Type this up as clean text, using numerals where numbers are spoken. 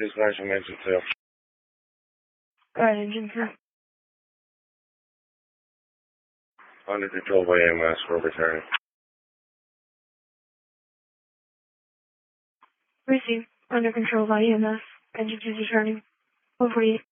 Dispatch from engine 2. Alright, engine 2. Under control by EMS for returning. Receive. Under control by EMS. Engine 2 is returning. 148.